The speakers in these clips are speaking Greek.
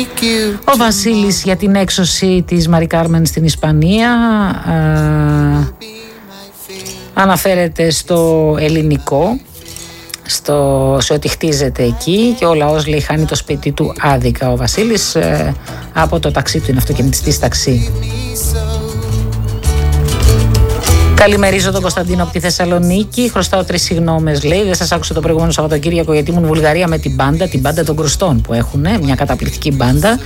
Ο Βασίλης για την έξωση της Μαρι Κάρμεν στην Ισπανία αναφέρεται στο ελληνικό, σε ό,τι χτίζεται εκεί, και ο λαός, λέει, χάνει το σπίτι του άδικα. Ο Βασίλης από το ταξί του, είναι αυτοκινητιστής ταξί. Καλημερίζω τον Κωνσταντίνο από τη Θεσσαλονίκη. Χρωστάω 3 συγγνώμες, λέει. Δεν σας άκουσα το προηγούμενο Σαββατοκύριακο γιατί ήμουν Βουλγαρία με την μπάντα των Κρουστών που έχουν, μια καταπληκτική μπάντα.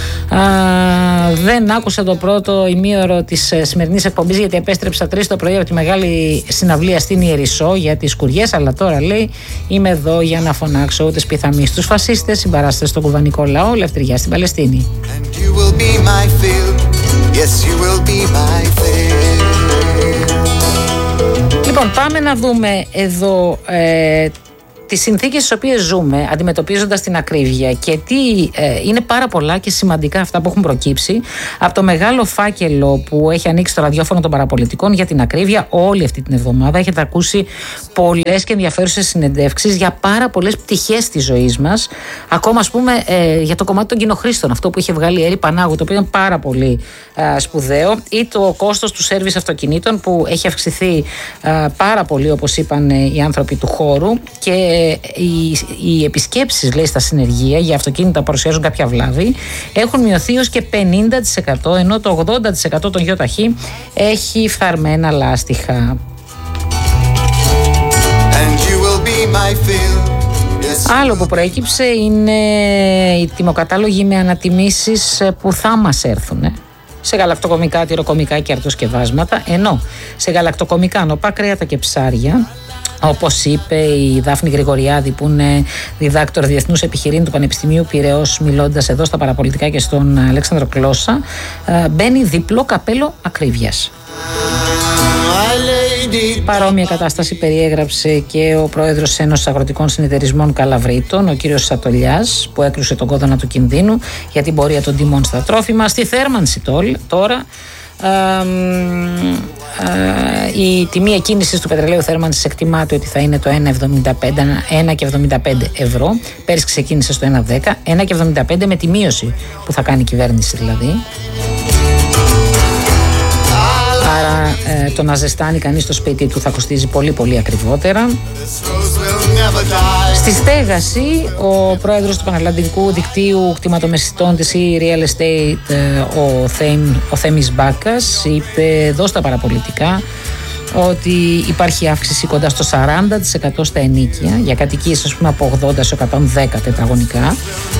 Δεν άκουσα το πρώτο ημίωρο της σημερινής εκπομπής γιατί επέστρεψα 3 το πρωί από τη μεγάλη συναυλία στην Ιερισσό για τις σκουριές. Αλλά τώρα, λέει, είμαι εδώ για να φωνάξω ούτε σπιθαμή στους φασίστες, συμπαράσταση στον κουβανικό λαό, ελευθεριά στην Παλαιστίνη. Λοιπόν, πάμε να δούμε εδώ τις συνθήκες στις οποίες ζούμε, αντιμετωπίζοντας την ακρίβεια, και τι είναι πάρα πολλά και σημαντικά αυτά που έχουν προκύψει από το μεγάλο φάκελο που έχει ανοίξει το ραδιόφωνο των παραπολιτικών για την ακρίβεια. Όλη αυτή την εβδομάδα έχετε ακούσει πολλές και ενδιαφέρουσες συνεντεύξεις για πάρα πολλές πτυχές της ζωής μας. Ακόμα, ας πούμε, για το κομμάτι των κοινοχρήστων, αυτό που είχε βγάλει η Έρη Πανάγου, το οποίο είναι πάρα πολύ σπουδαίο, ή το κόστος του σέρβις αυτοκινήτων που έχει αυξηθεί πάρα πολύ, όπως είπαν οι άνθρωποι του χώρου, και οι επισκέψεις, λέει, στα συνεργεία για αυτοκίνητα που παρουσιάζουν κάποια βλάβη έχουν μειωθεί ως και 50%, ενώ το 80% των ΙΟΤΑΧΗ έχει φθαρμένα λάστιχα. Άλλο που προέκυψε είναι οι τιμοκατάλογοι με ανατιμήσεις που θα μας έρθουν σε γαλακτοκομικά, τυροκομικά και αρτοσκευάσματα, ενώ σε γαλακτοκομικά, νοπά κρέατα και ψάρια, όπως είπε η Δάφνη Γρηγοριάδη, που είναι διδάκτορ διεθνούς επιχειρήν του Πανεπιστημίου Πειραιώς, μιλώντας εδώ στα παραπολιτικά και στον Αλέξανδρο Κλώσσα, μπαίνει διπλό καπέλο ακρίβειας. Παρόμοια κατάσταση περιέγραψε και ο πρόεδρος της Ένωσης Αγροτικών Συνεταιρισμών Καλαβρίτων, ο κύριος Σατολιάς, που έκρουσε τον κόδωνα του κινδύνου για την πορεία των τιμών στα τρόφιμα. Στη θέρμανση τώρα, η τιμή εκκίνησης του πετρελαίου θέρμανσης εκτιμάται ότι θα είναι το 1,75 ευρώ. Πέρυσι ξεκίνησε στο 1,10, 1,75 με τη μείωση που θα κάνει η κυβέρνηση δηλαδή. Άρα το να ζεστάνει κανείς το σπίτι του θα κοστίζει πολύ πολύ ακριβότερα. Στη στέγαση, ο πρόεδρος του Πανελλαδικού Δικτύου Κτηματομεσητών της Real Estate, ο Θέμης Μπάκας, είπε εδώ στα παραπολιτικά ότι υπάρχει αύξηση κοντά στο 40% στα ενοίκια, για κατοικίες, ας πούμε, από 80 σε 110 τετραγωνικά.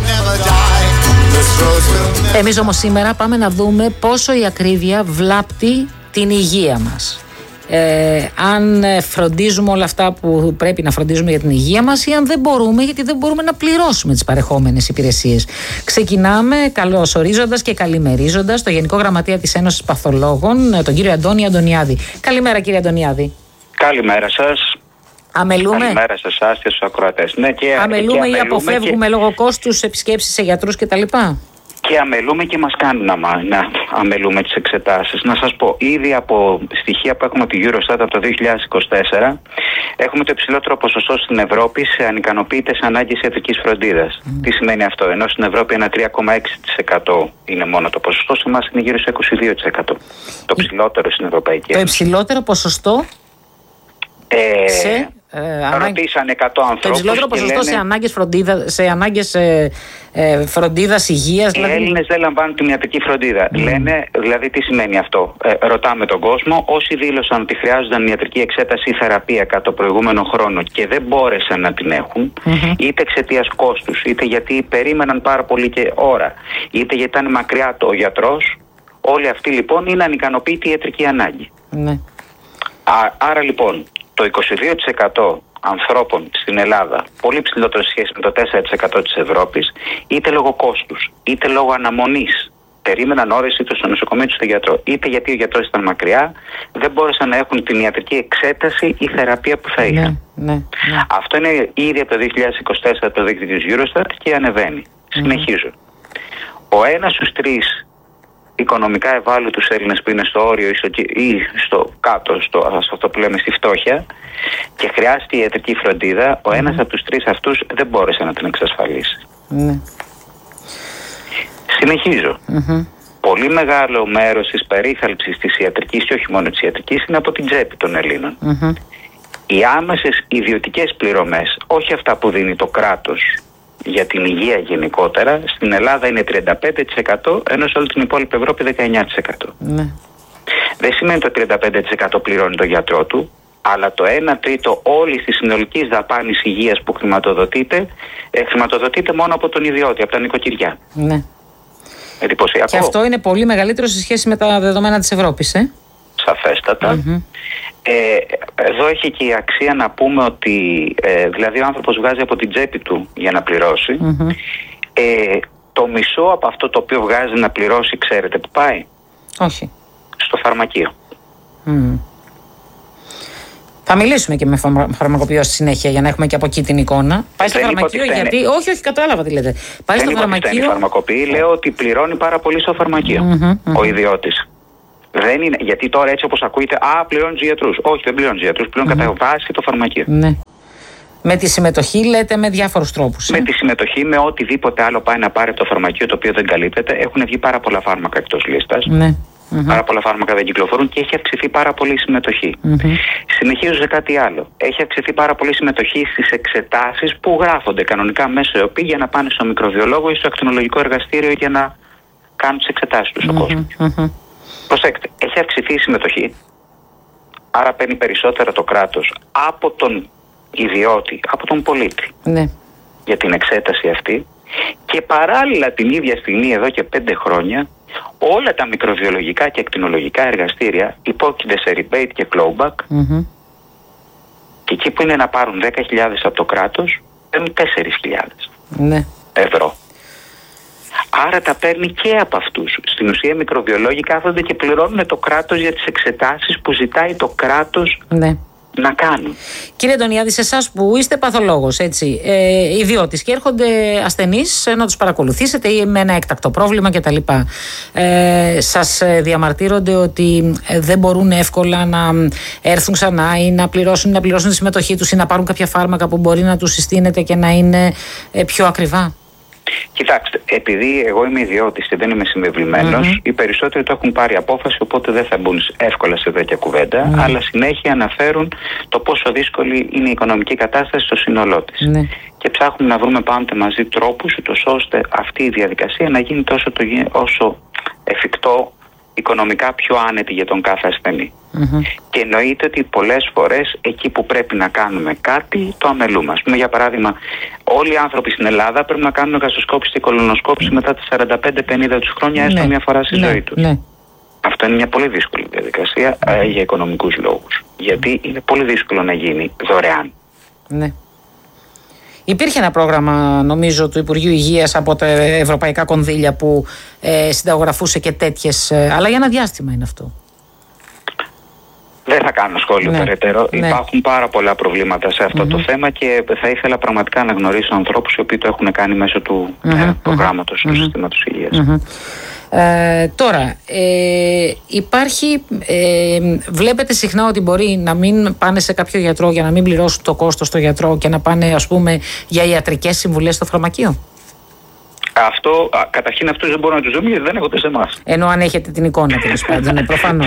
Εμείς όμως σήμερα πάμε να δούμε πόσο η ακρίβεια βλάπτει την υγεία μας. Αν φροντίζουμε όλα αυτά που πρέπει να φροντίζουμε για την υγεία μας, ή αν δεν μπορούμε, γιατί δεν μπορούμε να πληρώσουμε τις παρεχόμενες υπηρεσίες. Ξεκινάμε καλωσορίζοντας και καλημερίζοντας το Γενικό Γραμματέα της Ένωσης Παθολόγων, τον κύριο Αντώνη Αντωνιάδη. Καλημέρα, κύριε Αντωνιάδη. Καλημέρα σας. Αμελούμε. Καλημέρα σε εσάς και στους ακροατές. Ναι, αμελούμε ή αποφεύγουμε λόγω κόστους επισκέψεις σε γιατρούς κτλ. Και αμελούμε και μας κάνουν να αμελούμε τις εξετάσεις. Να σας πω, ήδη από στοιχεία που έχουμε από τη Eurostat από το 2024, έχουμε το υψηλότερο ποσοστό στην Ευρώπη σε ανικανοποίητες ανάγκες ιατρικής φροντίδας. Τι σημαίνει αυτό? Ενώ στην Ευρώπη ένα 3,6% είναι μόνο το ποσοστό, σε εμάς είναι γύρω στο 22%. Το ψηλότερο στην Ευρωπαϊκή Ένωση. Το υψηλότερο ποσοστό ρωτήσαν 100 ανθρώπους. Το υψηλότερο ποσοστό λένε, σε ανάγκες φροντίδας υγείας. Οι Έλληνες δεν λαμβάνουν την ιατρική φροντίδα. Λένε, δηλαδή, τι σημαίνει αυτό? Ρωτάμε τον κόσμο, όσοι δήλωσαν ότι χρειάζονταν ιατρική εξέταση ή θεραπεία κατά το προηγούμενο χρόνο και δεν μπόρεσαν να την έχουν, είτε εξαιτίας κόστους, είτε γιατί περίμεναν πάρα πολύ και ώρα, είτε γιατί ήταν μακριά ο γιατρός, όλοι αυτοί λοιπόν είναι ανικανοποίητοι ιατρική ανάγκη. Άρα λοιπόν, το 22% ανθρώπων στην Ελλάδα, πολύ ψηλότερο σε σχέση με το 4% της Ευρώπης, είτε λόγω κόστους, είτε λόγω αναμονής, περίμεναν ώρες είτε στο νοσοκομείο είτε στο γιατρό, είτε γιατί ο γιατρός ήταν μακριά, δεν μπόρεσαν να έχουν την ιατρική εξέταση ή θεραπεία που θα είχαν. Αυτό είναι ήδη από το 2024 το δίκτυο της Eurostat και ανεβαίνει. Συνεχίζω. Ο ένας στους τρεις οικονομικά ευάλωτους Έλληνες που είναι στο όριο ή στο κάτω, σε αυτό που λέμε στη φτώχεια, και χρειάζεται ιατρική φροντίδα, ο ένας από τους τρεις αυτούς δεν μπόρεσε να την εξασφαλίσει. Συνεχίζω. Πολύ μεγάλο μέρος της περίθαλψης της ιατρικής και όχι μόνο της ιατρικής είναι από την τσέπη των Ελλήνων. Οι άμεσες ιδιωτικές πληρωμές, όχι αυτά που δίνει το κράτος για την υγεία γενικότερα, στην Ελλάδα είναι 35%, ενώ σε όλη την υπόλοιπη Ευρώπη 19%. Δεν σημαίνει το 35% πληρώνει το γιατρό του, αλλά το 1/3 όλης της συνολικής δαπάνης υγείας που χρηματοδοτείται μόνο από τον ιδιώτη, από τα νοικοκυριά. Εντυπωσιακό. Και αυτό είναι πολύ μεγαλύτερο σε σχέση με τα δεδομένα της Ευρώπης, Σαφέστατα. Εδώ έχει και η αξία να πούμε ότι δηλαδή ο άνθρωπος βγάζει από την τσέπη του για να πληρώσει. Το μισό από αυτό το οποίο βγάζει να πληρώσει, ξέρετε που πάει? Όχι. Στο φαρμακείο. Θα μιλήσουμε και με φαρμακοποιό στη συνέχεια για να έχουμε και από εκεί την εικόνα. Πάει στο φαρμακείο γιατί. Όχι, κατάλαβα τι λέτε. Πάει στο φαρμακείο. Φαρμακοποιοί, λέω ότι πληρώνει πάρα πολύ στο φαρμακείο ο ιδιώτης. Δεν είναι, γιατί τώρα έτσι όπως ακούγεται, πληρώνει τους γιατρούς. Όχι, δεν πληρώνει τους γιατρούς, πληρώνει κατά βάση το φαρμακείο. Με τη συμμετοχή, λέτε, με διάφορους τρόπους. Με τη συμμετοχή, με οτιδήποτε άλλο πάει να πάρει από το φαρμακείο το οποίο δεν καλύπτεται. Έχουν βγει πάρα πολλά φάρμακα εκτός λίστας. Πάρα πολλά φάρμακα δεν κυκλοφορούν και έχει αυξηθεί πάρα πολύ η συμμετοχή. Συνεχίζω σε κάτι άλλο. Έχει αυξηθεί πάρα πολύ η συμμετοχή στις εξετάσεις που γράφονται κανονικά μέσω ΕΟΠΗ για να πάνε στο μικροβιολόγο ή στο ακτινολογικό εργαστήριο για να κάνουν τις εξετάσεις τους ο κόσμος. Προσέξτε, έχει αυξηθεί η συμμετοχή, άρα παίρνει περισσότερα το κράτος από τον ιδιώτη, από τον πολίτη για την εξέταση αυτή, και παράλληλα την ίδια στιγμή εδώ και 5 χρόνια όλα τα μικροβιολογικά και ακτινολογικά εργαστήρια υπόκεινται σε rebate και clawback και εκεί που είναι να πάρουν 10.000 από το κράτος παίρνουν 4.000 ευρώ. Άρα τα παίρνει και από αυτούς. Στην ουσία οι μικροβιολόγοι κάθονται και πληρώνουν το κράτος για τις εξετάσεις που ζητάει το κράτος να κάνουν. Κύριε Αντωνιάδη, σε εσάς που είστε παθολόγος, ιδιώτης, και έρχονται ασθενείς να τους παρακολουθήσετε ή με ένα έκτακτο πρόβλημα κτλ. Σας διαμαρτύρονται ότι δεν μπορούν εύκολα να έρθουν ξανά ή να πληρώσουν τη συμμετοχή τους ή να πάρουν κάποια φάρμακα που μπορεί να τους συστήνεται και να είναι πιο ακριβά? Κοιτάξτε, επειδή εγώ είμαι ιδιώτης και δεν είμαι συμβεβλημένος, οι περισσότεροι το έχουν πάρει απόφαση, οπότε δεν θα μπουν εύκολα σε τέτοια κουβέντα, αλλά συνέχεια αναφέρουν το πόσο δύσκολη είναι η οικονομική κατάσταση στο σύνολό της. Και ψάχνουμε να βρούμε πάντοτε μαζί τρόπους, ούτως ώστε αυτή η διαδικασία να γίνει όσο εφικτό οικονομικά πιο άνετη για τον κάθε ασθενή. Και εννοείται ότι πολλές φορές εκεί που πρέπει να κάνουμε κάτι το αμελούμε. Ας πούμε, για παράδειγμα, όλοι οι άνθρωποι στην Ελλάδα πρέπει να κάνουν γαστροσκόπηση και κολονοσκόπηση μετά τις 45-50 τους χρόνια, έστω μια φορά στη ζωή τους. Αυτό είναι μια πολύ δύσκολη διαδικασία για οικονομικούς λόγους. Γιατί είναι πολύ δύσκολο να γίνει δωρεάν. Υπήρχε ένα πρόγραμμα, νομίζω, του Υπουργείου Υγείας από τα ευρωπαϊκά κονδύλια που συνταγογραφούσε και τέτοιες. Αλλά για ένα διάστημα είναι αυτό. Δεν θα κάνω σχόλιο περαιτέρω. Υπάρχουν πάρα πολλά προβλήματα σε αυτό το θέμα και θα ήθελα πραγματικά να γνωρίσω ανθρώπους οι οποίοι το έχουν κάνει μέσω του προγράμματος του συστήματος υγείας. Τώρα, υπάρχει, βλέπετε συχνά ότι μπορεί να μην πάνε σε κάποιο γιατρό για να μην πληρώσουν το κόστος στο γιατρό και να πάνε, ας πούμε, για ιατρικές συμβουλές στο φαρμακείο. Αυτό, καταρχήν αυτούς δεν μπορούμε να τους δούμε γιατί δεν έχονται σε εμάς. Ενώ αν έχετε την εικόνα, τέλος πάντων, προφανώς.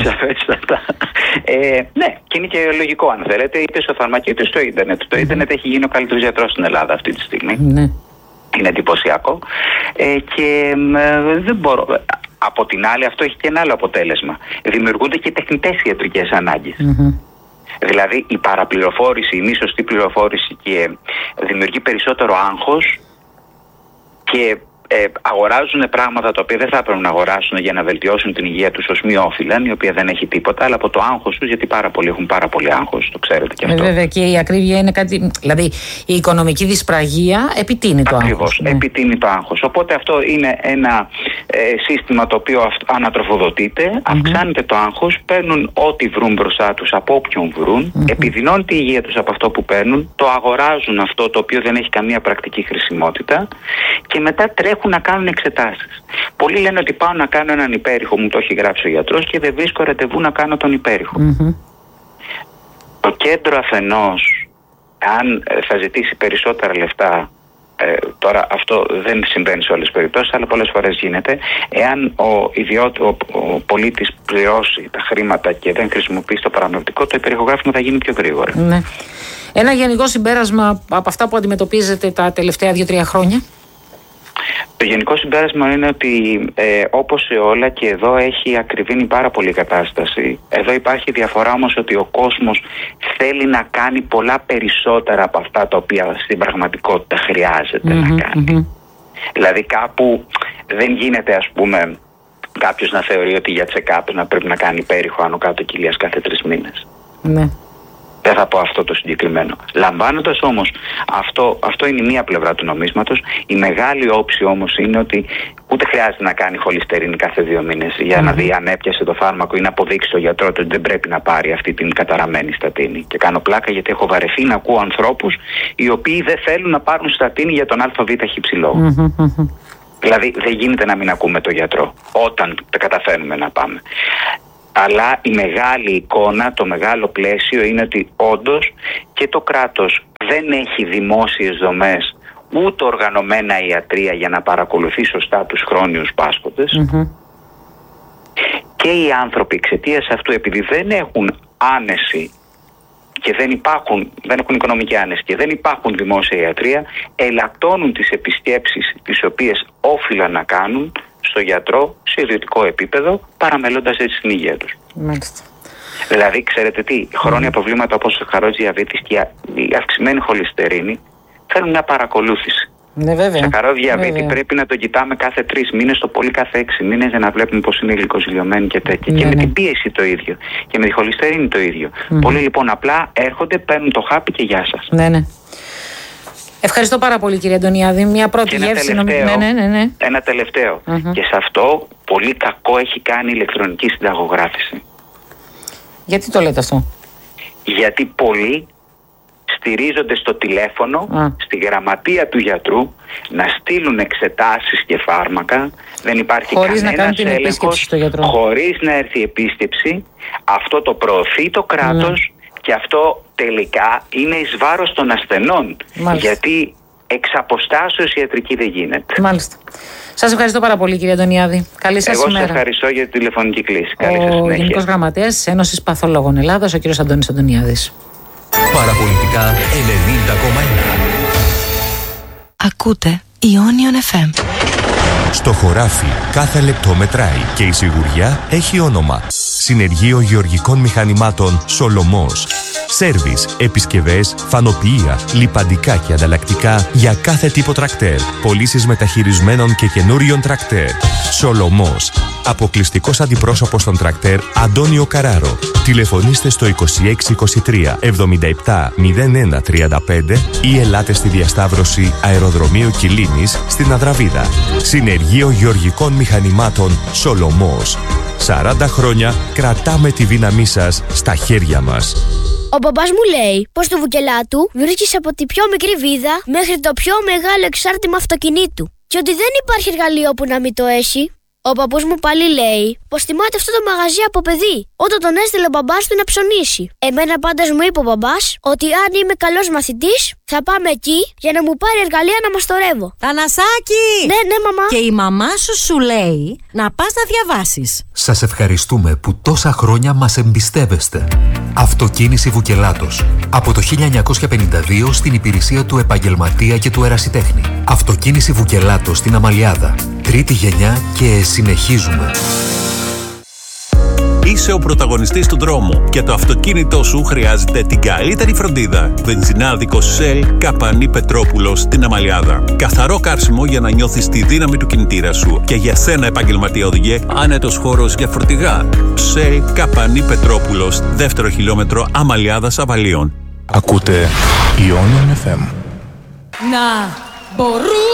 Ναι, και είναι και λογικό αν θέλετε, είτε στο φαρμακείο είτε στο ίντερνετ. Το ίντερνετ έχει γίνει ο καλύτερος γιατρός στην Ελλάδα αυτή τη στιγμή. Είναι εντυπωσιακό. Και δεν μπορώ. Από την άλλη, αυτό έχει και ένα άλλο αποτέλεσμα. Δημιουργούνται και τεχνητές ιατρικές ανάγκες. Δηλαδή η παραπληροφόρηση, η μη σωστή πληροφόρηση και δημιουργεί περισσότερο άγχος και αγοράζουν πράγματα τα οποία δεν θα έπρεπε να αγοράσουν για να βελτιώσουν την υγεία τους ως μειόφυλαν, η οποία δεν έχει τίποτα, αλλά από το άγχος τους, γιατί πάρα πολλοί έχουν πάρα πολύ άγχος, το ξέρετε και αυτό. Βέβαια, και η ακρίβεια είναι κάτι. Δηλαδή, η οικονομική δυσπραγία επιτείνει το άγχος. Ακριβώς, επιτείνει το άγχος. Οπότε αυτό είναι ένα σύστημα το οποίο ανατροφοδοτείται, αυξάνεται το άγχος, παίρνουν ό,τι βρουν μπροστά τους από όποιον βρουν, επιδεινώνεται η υγεία τους από αυτό που παίρνουν, το αγοράζουν αυτό το οποίο δεν έχει καμία πρακτική χρησιμότητα και μετά τρέχουν να κάνουν εξετάσεις. Πολλοί λένε ότι πάω να κάνω έναν υπέρηχο, μου το έχει γράψει ο γιατρός και δεν βρίσκω ραντεβού να κάνω τον υπέρηχο. Το κέντρο αφενός, αν θα ζητήσει περισσότερα λεφτά, Τώρα αυτό δεν συμβαίνει σε όλες τις περιπτώσεις, αλλά πολλές φορές γίνεται. Εάν ο πολίτης πληρώσει τα χρήματα και δεν χρησιμοποιήσει το παραμετρικό, το υπερηχογράφημα θα γίνει πιο γρήγορα. Ναι. Ένα γενικό συμπέρασμα από αυτά που αντιμετωπίζετε τα τελευταία 2-3 χρόνια. Το γενικό συμπέρασμα είναι ότι όπως σε όλα και εδώ έχει ακριβήνει πάρα πολύ η κατάσταση. Εδώ υπάρχει διαφορά όμως ότι ο κόσμος θέλει να κάνει πολλά περισσότερα από αυτά τα οποία στην πραγματικότητα χρειάζεται να κάνει. Δηλαδή κάπου δεν γίνεται, ας πούμε, κάποιος να θεωρεί ότι για check-up να πρέπει να κάνει υπέρηχο άνω κάτω κοιλίας κάθε 3 μήνες. Ναι. Δεν θα πω αυτό το συγκεκριμένο. Λαμβάνοντας όμως, αυτό είναι η μία πλευρά του νομίσματος. Η μεγάλη όψη όμως είναι ότι ούτε χρειάζεται να κάνει χολυστερίνη κάθε 2 μήνες για να δει αν έπιασε το φάρμακο ή να αποδείξει στο γιατρό ότι δεν πρέπει να πάρει αυτή την καταραμένη στατίνη. Και κάνω πλάκα γιατί έχω βαρεθεί να ακούω ανθρώπους οι οποίοι δεν θέλουν να πάρουν στατίνη για τον ΑΒ λόγο. Δηλαδή δεν γίνεται να μην ακούμε τον γιατρό όταν τα καταφέρνουμε να πάμε. Αλλά η μεγάλη εικόνα, το μεγάλο πλαίσιο είναι ότι όντως και το κράτος δεν έχει δημόσιες δομές ούτε οργανωμένα ιατρεία για να παρακολουθεί σωστά τους χρόνιους πάσχοντες. Και οι άνθρωποι εξαιτίας αυτού, επειδή δεν έχουν άνεση και δεν έχουν οικονομική άνεση και δεν υπάρχουν δημόσια ιατρεία, ελαττώνουν τις επισκέψεις τις οποίες όφυλαν να κάνουν στο γιατρό σε ιδιωτικό επίπεδο, παραμελώντας έτσι την υγεία τους. Μάλιστα. Δηλαδή, ξέρετε τι, χρόνια προβλήματα όπως ο σαχαρός διαβήτης και η αυξημένη χολυστερίνη θέλουν μια παρακολούθηση. Ναι, βέβαια. Σαχαρό διαβήτη πρέπει να το κοιτάμε κάθε 3 μήνες, το πολύ κάθε 6 μήνες, για να βλέπουμε πως είναι γλυκοζηλιωμένοι και τέτοια. Και με την πίεση το ίδιο. Και με τη χολυστερίνη το ίδιο. Πολλοί λοιπόν απλά έρχονται, παίρνουν το χάπι και γεια σας. Ναι. Ευχαριστώ πάρα πολύ, κύριε Αντωνιάδη. Μια πρώτη γεύση. Ένα τελευταίο. Και σε αυτό πολύ κακό έχει κάνει η ηλεκτρονική συνταγογράφηση. Γιατί το λέτε αυτό? Γιατί πολλοί στηρίζονται στο τηλέφωνο, στη γραμματεία του γιατρού, να στείλουν εξετάσεις και φάρμακα. Δεν υπάρχει κανένας έλεγχος, χωρίς να έρθει επίσκεψη. Αυτό το προωθεί το κράτος. Και αυτό τελικά είναι εις βάρος των ασθενών. Μάλιστα. Γιατί εξ αποστάσεως ιατρική δεν γίνεται. Μάλιστα. Σας ευχαριστώ πάρα πολύ, κύριε Αντωνιάδη. Καλή σας ημέρα. Εγώ σας ευχαριστώ για τη τηλεφωνική κλήση. Καλή σας συνέχεια. Ο Γενικός Γραμματέας της Ένωσης Παθολόγων Ελλάδας, ο κύριος Αντώνης Αντωνιάδης. Παραπολιτικά 90,1. Ακούτε Ionion FM. Στο χωράφι κάθε λεπτό μετράει και η σιγουριά έχει όνομα. Συνεργείο Γεωργικών Μηχανημάτων Σολομός. Σέρβις, επισκευές, φανοποιεία, λιπαντικά και ανταλλακτικά για κάθε τύπο τρακτέρ. Πωλήσεις μεταχειρισμένων και καινούριων τρακτέρ. Σολομός. Αποκλειστικός αντιπρόσωπος των τρακτέρ Αντώνιο Καράρο. Τηλεφωνήστε στο 2623 77 01 35 ή ελάτε στη διασταύρωση Αεροδρομίου Κιλίνης στην Αδραβίδα. Συνεργείο Γεωργικών Μηχανημάτων Σολομός. 40 χρόνια κρατάμε τη δύναμή σας στα χέρια μας. Ο μπαμπάς μου λέει πως το Βουκελάτου βρίσκεις από τη πιο μικρή βίδα μέχρι το πιο μεγάλο εξάρτημα αυτοκινήτου και ότι δεν υπάρχει εργαλείο που να μην το έχει. Ο παππούς μου πάλι λέει πως θυμάται αυτό το μαγαζί από παιδί, όταν τον έστειλε ο μπαμπάς του να ψωνίσει. Εμένα πάντως μου είπε ο μπαμπάς ότι αν είμαι καλός μαθητής θα πάμε εκεί για να μου πάρει εργαλεία να μαστορεύω. Θανασάκη! Ναι, μαμά. Και η μαμά σου λέει να πας να διαβάσεις. Σας ευχαριστούμε που τόσα χρόνια μας εμπιστεύεστε. Αυτοκίνηση Βουκελάτος. Από το 1952 στην υπηρεσία του επαγγελματία και του ερασιτέχνη. Αυτοκίνηση Βουκελάτος στην Αμαλιάδα. 3η γενιά και συνεχίζουμε. Είσαι ο πρωταγωνιστής του δρόμου και το αυτοκίνητό σου χρειάζεται την καλύτερη φροντίδα. Βενζινάδικο Shell Καπανή Πετρόπουλος στην Αμαλιάδα. Καθαρό καύσιμο για να νιώθεις τη δύναμη του κινητήρα σου. Και για σένα, επαγγελματία οδηγέ, άνετος χώρος για φορτηγά. Shell Καπανή Πετρόπουλος, 2ο χιλιόμετρο Αμαλιάδα Αβαλίων. Ακούτε Ionion FM. Να μπορούν